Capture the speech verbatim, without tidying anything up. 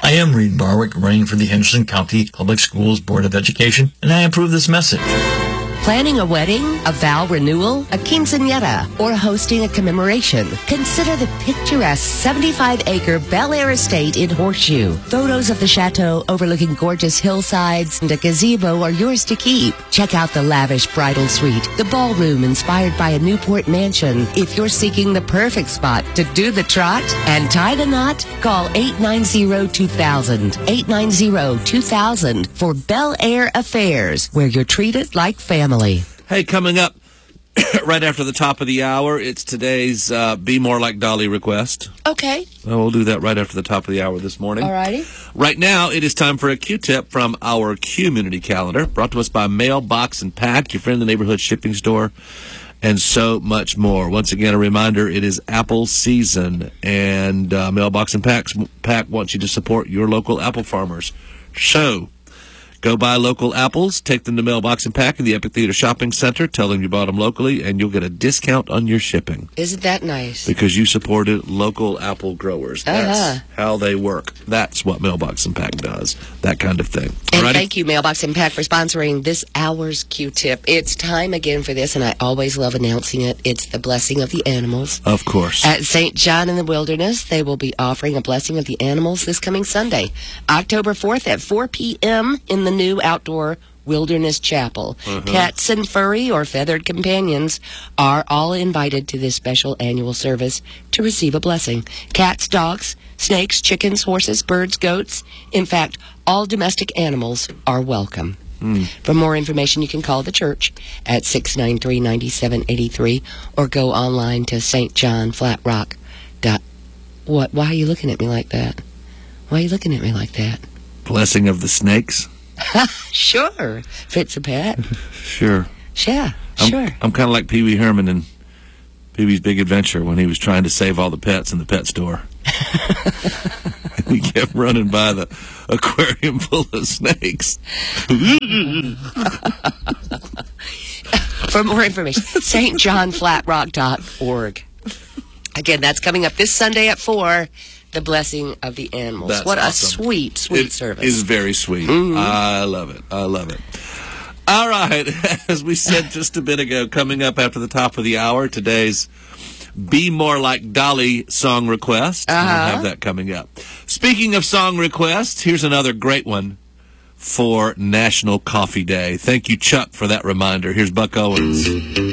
I am Reed Barwick, running for the Henderson County Public Schools Board of Education, and I approve this message. Planning a wedding, a vow renewal, a quinceañera, or hosting a commemoration? Consider the picturesque seventy-five acre Bel Air estate in Horseshoe. Photos of the chateau overlooking gorgeous hillsides and a gazebo are yours to keep. Check out the lavish bridal suite, the ballroom inspired by a Newport mansion. If you're seeking the perfect spot to do the trot and tie the knot, call eight nine zero, two thousand, eight nine zero, two thousand for Bel Air Affairs, where you're treated like family. Hey, coming up right after the top of the hour, it's today's uh, Be More Like Dolly request. Okay. Well, we'll do that right after the top of the hour this morning. All righty. Right now, it is time for a Q-tip from our community calendar, brought to us by Mailbox and Pack, your friend in the neighborhood shipping store, and so much more. Once again, a reminder, it is apple season, and uh, Mailbox and Pack, Pack wants you to support your local apple farmers. So, go buy local apples, take them to Mailbox and Pack in the Epic Theater Shopping Center, tell them you bought them locally, and you'll get a discount on your shipping. Isn't that nice? Because you supported local apple growers. That's Uh-huh. how they work. That's what Mailbox and Pack does. That kind of thing. And Alrighty? thank you, Mailbox and Pack, for sponsoring this hour's Q-tip. It's time again for this, and I always love announcing it. It's the Blessing of the Animals. Of course. At Saint John in the Wilderness, they will be offering a Blessing of the Animals this coming Sunday, October fourth at four p.m. in the new outdoor Wilderness Chapel. Uh-huh. Cats and furry or feathered companions are all invited to this special annual service to receive a blessing. Cats, dogs, snakes, chickens, horses, birds, goats. In fact, all domestic animals are welcome. Mm. For more information, you can call the church at six nine three, nine seven eight three or go online to Saint John Flat Rock. Dot. What? Why are you looking at me like that? Why are you looking at me like that? Blessing of the snakes? Sure. Fits a pet. Sure. Yeah, I'm, sure. I'm kind of like Pee Wee Herman in Pee Wee's Big Adventure when he was trying to save all the pets in the pet store. He kept running by the aquarium full of snakes. For more information, S T John Flat Rock dot org. Again, that's coming up this Sunday at four. The Blessing of the Animals. That's what awesome. a sweet, sweet it service. It is very sweet. Mm-hmm. I love it. I love it. All right. As we said just a bit ago, coming up after the top of the hour, today's Be More Like Dolly song request. Uh-huh. We'll have that coming up. Speaking of song requests, here's another great one for National Coffee Day. Thank you, Chuck, for that reminder. Here's Buck Owens.